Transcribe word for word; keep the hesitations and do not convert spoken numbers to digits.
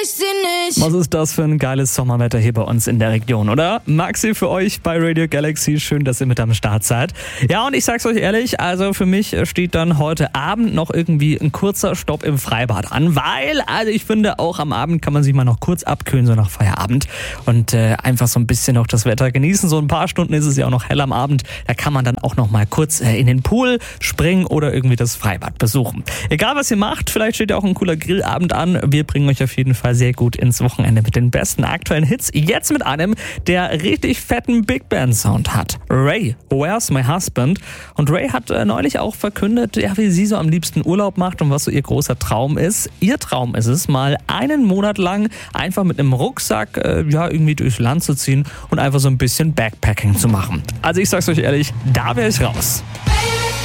ich sie nicht. Was ist das für ein geiles Sommerwetter hier bei uns in der Region, oder? Maxi für euch bei Radio Galaxy. Schön, dass ihr mit am Start seid. Ja, und ich sag's euch ehrlich, also für mich steht dann heute Abend noch irgendwie ein kurzer Stopp im Freibad an, weil, also ich finde, auch am Abend kann man sich mal noch kurz abkühlen, so nach Feierabend und äh, einfach so ein bisschen noch das Wetter genießen. So ein paar Stunden ist es ja auch noch hell am Abend. Da kann man dann auch noch mal kurz äh, in den Pool springen oder irgendwie das Freibad besuchen. Egal, was ihr macht, vielleicht steht ja auch ein cooler Grillabend an. Wir bringen euch auf jeden Fall sehr gut ins Wochenende mit den besten aktuellen Hits. Jetzt mit einem, der richtig fetten Big Band Sound hat. Ray, Where's My Husband? Und Ray hat äh, neulich auch verkündet, ja, wie sie so am liebsten Urlaub macht und was so ihr großer Traum ist. Ihr Traum ist es, mal einen Monat lang einfach mit einem Rucksack äh, ja, irgendwie durchs Land zu ziehen und einfach so ein bisschen Backpacking zu machen. Also ich sag's euch ehrlich, da wäre ich raus. Baby,